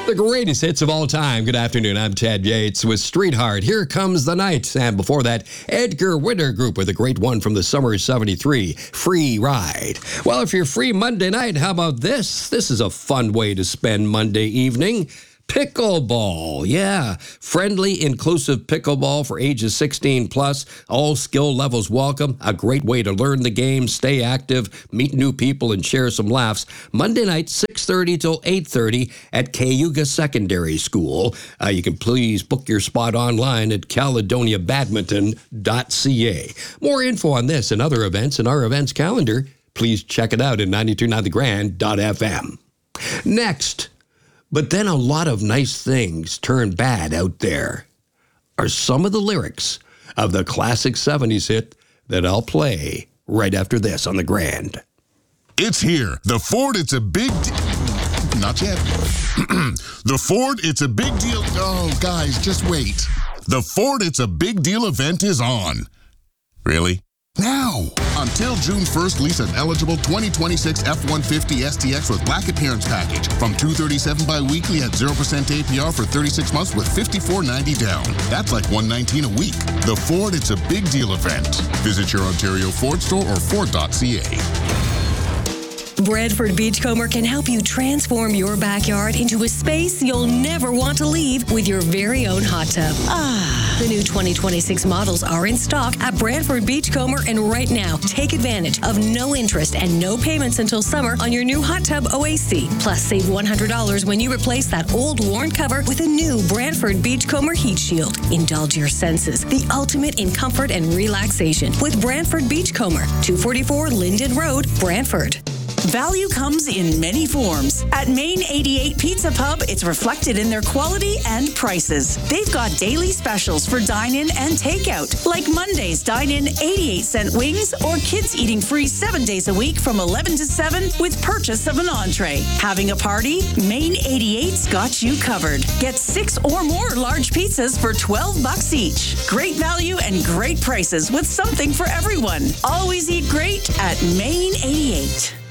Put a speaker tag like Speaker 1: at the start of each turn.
Speaker 1: The greatest hits of all time. Good afternoon. I'm Ted Yates with Streetheart. Here Comes the Night. And before that, Edgar Winter Group with a great one from the summer of 73, Free Ride. Well, if you're free Monday night, how about this? This is a fun way to spend Monday evening. Pickleball. Yeah. Friendly, inclusive pickleball for ages 16 plus. All skill levels welcome. A great way to learn the game, stay active, meet new people, and share some laughs. Monday night, 6:30 till 8:30 at Cayuga Secondary School. You can please book your spot online at caledoniabadminton.ca. More info on this and other events in our events calendar, please check it out at 929thegrand.fm. Next, but then a lot of nice things turn bad out there, are some of the lyrics of the classic 70s hit that I'll play right after this on the Grand.
Speaker 2: It's here. The Ford, it's a big... Not yet. The Ford, it's a big deal... Oh, guys, just wait. The Ford, it's a big deal event is on. Really? Now! Until June 1st, lease an eligible 2026 F-150 STX with black appearance package from $237 bi-weekly at 0% APR for 36 months with $54.90 down. That's like $119 a week. The Ford, it's a big deal event. Visit your Ontario Ford store or Ford.ca.
Speaker 3: Brantford Beachcomber can help you transform your backyard into a space you'll never want to leave with your very own hot tub. The new 2026 models are in stock at Brantford Beachcomber, and right now, take advantage of no interest and no payments until summer on your new hot tub OAC. Plus, save $100 when you replace that old worn cover with a new Brantford Beachcomber Heat Shield. Indulge your senses, the ultimate in comfort and relaxation with Brantford Beachcomber, 244 Linden Road, Brantford.
Speaker 4: Value comes in many forms. At Main 88 Pizza Pub, it's reflected in their quality and prices. They've got daily specials for dine-in and takeout, like Monday's dine-in 88-cent wings or kids eating free 7 days a week from 11 to 7 with purchase of an entree. Having a party? Main 88's got you covered. Get 6 or more large pizzas for $12 each. Great value and great prices with something for everyone. Always eat great at Main 88.